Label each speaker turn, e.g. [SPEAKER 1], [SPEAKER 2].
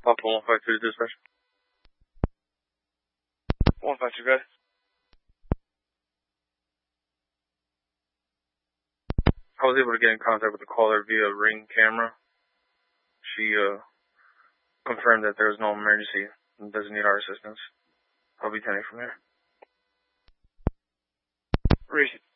[SPEAKER 1] Papa 152 to dispatch. 152, guys. I was able to get in contact with the caller via Ring camera. She confirmed that there was no emergency and doesn't need our assistance. I'll be 10 from there. Reese.